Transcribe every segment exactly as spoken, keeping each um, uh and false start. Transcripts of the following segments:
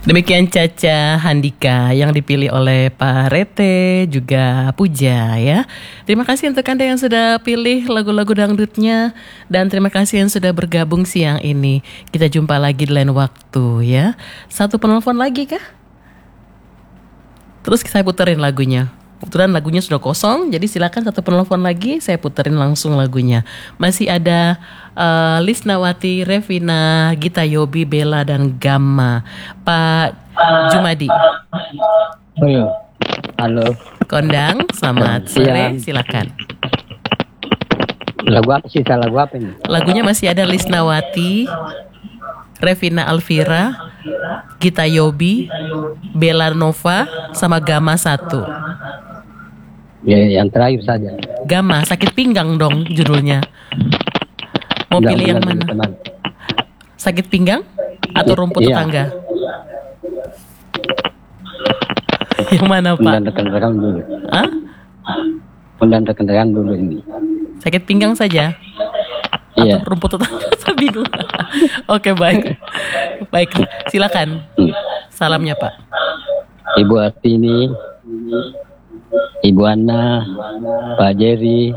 Demikian Caca Handika yang dipilih oleh Pak Rete juga Puja ya. Terima kasih untuk Anda yang sudah pilih lagu-lagu dangdutnya. Dan terima kasih yang sudah bergabung siang ini. Kita jumpa lagi di lain waktu ya. Satu penelpon lagi kah? Terus saya puterin lagunya. Kebetulan lagunya sudah kosong, jadi silakan satu penelpon lagi, saya puterin langsung lagunya. Masih ada uh, Lisnawati, Revina, Gita Yobi, Bella, dan Gamma. Pak Jumadi. Oh iya. Halo. Kondang, selamat sore, silakan. Lagu apa sih? Lagu apa ini? Lagunya masih ada Lisnawati, Revina Alvira, Gita Yobi, Bella Nova, sama Gamma satu. Ya, yang terakhir saja. Gamma, sakit pinggang dong judulnya. Mau Enggak, pilih yang bukan, mana? teman. Sakit pinggang atau rumput Iya. tetangga? Yang mana Pak? Undang rekan-rekan dulu. Hah? Undang rekan-rekan dulu ini. Sakit pinggang saja? Iya. Atau rumput tetangga? Saya bingung. Oke baik. Baik, silakan. Hmm. Salamnya Pak. Ibu Artini, Ibu Anna, Pak Jerry,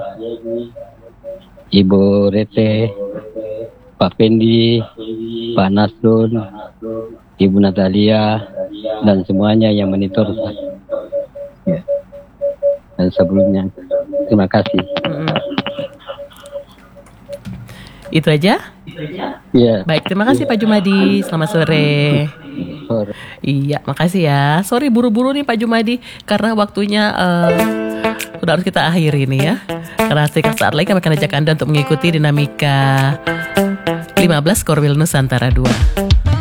Ibu Rete, Pak Fendi, Pak Nasrun, Ibu Natalia, dan semuanya yang monitor. Ya. Dan sebelumnya, terima kasih. Mm-mm. Itu aja? Ya. Baik, terima kasih Pak Jumadi. Selamat sore. Iya, makasih ya. Sorry buru-buru nih Pak Jumadi, karena waktunya uh, sudah harus kita akhiri nih ya. Karena saat lagi kami akan ajak Anda untuk mengikuti dinamika lima belas Korwil Nusantara dua.